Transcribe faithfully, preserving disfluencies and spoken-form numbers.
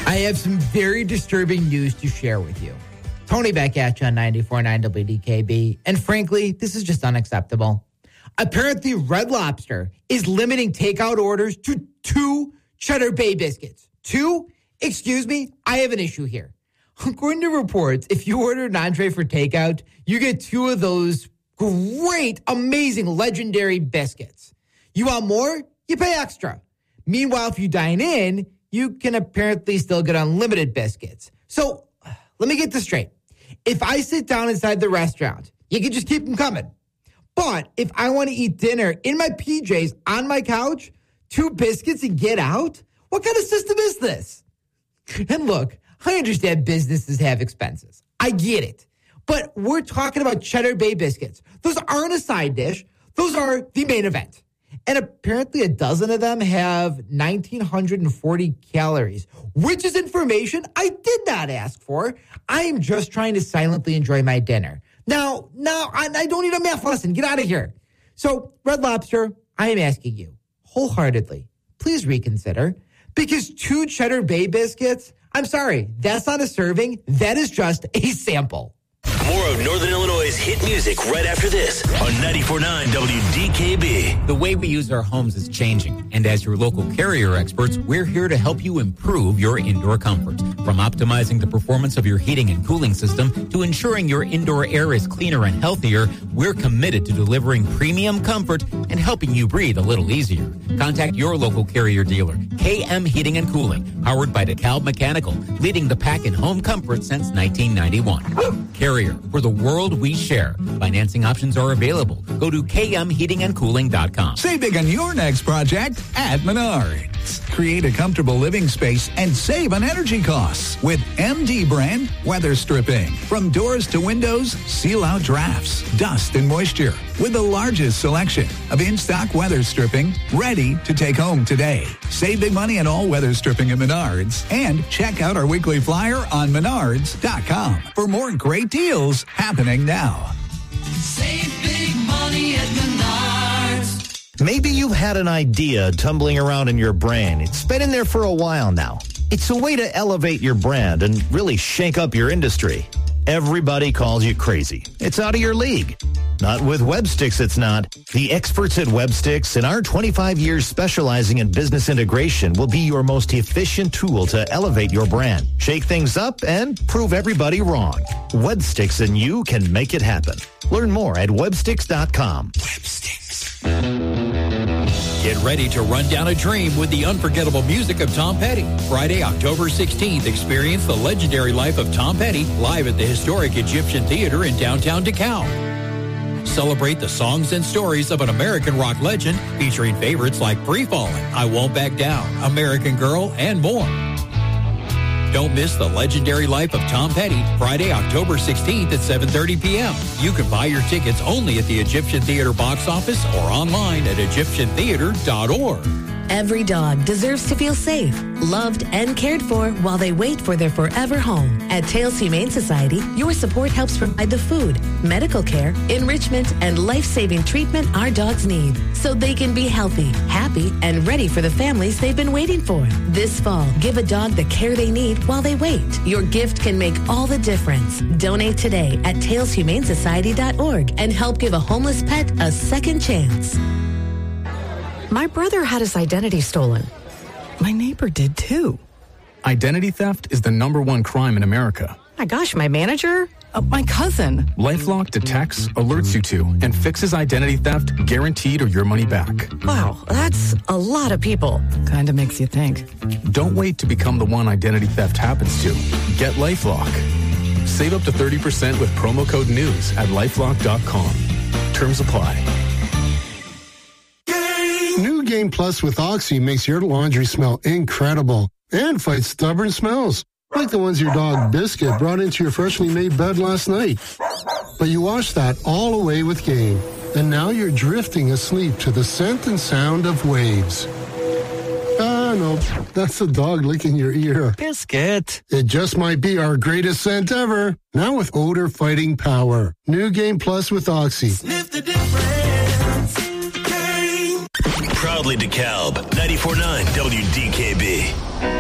I have some very disturbing news to share with you. Tony back at you on ninety-four point nine W D K B. And frankly, this is just unacceptable. Apparently, Red Lobster is limiting takeout orders to two Cheddar Bay biscuits. Two? Excuse me, I have an issue here. According to reports, if you order an entree for takeout, you get two of those great, amazing, legendary biscuits. You want more? You pay extra. Meanwhile, if you dine in, you can apparently still get unlimited biscuits. So let me get this straight. If I sit down inside the restaurant, you can just keep them coming. But if I want to eat dinner in my P Js on my couch, two biscuits and get out? What kind of system is this? And look, I understand businesses have expenses. I get it. But we're talking about Cheddar Bay biscuits. Those aren't a side dish. Those are the main event. And apparently a dozen of them have one thousand nine hundred forty calories, which is information I did not ask for. I am just trying to silently enjoy my dinner. Now, now I, I don't need a math lesson. Get out of here. So, Red Lobster, I am asking you wholeheartedly, please reconsider. Because two Cheddar Bay biscuits, I'm sorry, that's not a serving. That is just a sample. More of Northern Illinois' hit music right after this on ninety-four point nine W D K B. The way we use our homes is changing, and as your local Carrier experts, we're here to help you improve your indoor comfort. From optimizing the performance of your heating and cooling system to ensuring your indoor air is cleaner and healthier, we're committed to delivering premium comfort and helping you breathe a little easier. Contact your local Carrier dealer, K M Heating and Cooling, powered by DeKalb Mechanical, leading the pack in home comfort since nineteen ninety-one. Carrier, for the world we share. Financing options are available. Go to K M heating and cooling dot com. Save big on your next project at Menards. Create a comfortable living space and save on energy costs with M D brand weather stripping. From doors to windows, seal out drafts, dust, and moisture. With the largest selection of in-stock weather stripping ready to take home today. Save big money on all weather stripping at Menards and check out our weekly flyer on menards dot com for more great deals happening now. Save big money at Menards. Maybe you've had an idea tumbling around in your brain. It's been in there for a while now. It's a way to elevate your brand and really shake up your industry. Everybody calls you crazy. It's out of your league. Not with WebSticks, it's not. The experts at WebSticks and our twenty-five years specializing in business integration will be your most efficient tool to elevate your brand, shake things up, and prove everybody wrong. WebSticks and you can make it happen. Learn more at websticks dot com. WebSticks. Get ready to run down a dream with the unforgettable music of Tom Petty. Friday, October sixteenth, experience the legendary life of Tom Petty live at the historic Egyptian Theater in downtown DeKalb. Celebrate the songs and stories of an American rock legend featuring favorites like Free Fallin', I Won't Back Down, American Girl, and more. Don't miss the legendary life of Tom Petty, Friday, October sixteenth at seven thirty p.m. You can buy your tickets only at the Egyptian Theater box office or online at egyptian theater dot org. Every dog deserves to feel safe, loved, and cared for while they wait for their forever home. At Tails Humane Society, your support helps provide the food, medical care, enrichment, and life-saving treatment our dogs need so they can be healthy, happy, and ready for the families they've been waiting for. This fall, give a dog the care they need while they wait. Your gift can make all the difference. Donate today at tails humane society dot org and help give a homeless pet a second chance. My brother had his identity stolen. My neighbor did too. Identity theft is the number one crime in America. My gosh, my manager? Uh, my cousin. LifeLock detects, alerts you to, and fixes identity theft guaranteed or your money back. Wow, that's a lot of people. Kind of makes you think. Don't wait to become the one identity theft happens to. Get LifeLock. Save up to thirty percent with promo code NEWS at lifelock dot com. Terms apply. New Game Plus with Oxy makes your laundry smell incredible and fights stubborn smells, like the ones your dog Biscuit brought into your freshly made bed last night. But you washed that all away with Game, and now you're drifting asleep to the scent and sound of waves. Ah, no, that's the dog licking your ear. Biscuit. It just might be our greatest scent ever. Now with odor-fighting power. New Game Plus with Oxy. Sniff the difference. Proudly DeKalb, ninety-four point nine W D K B.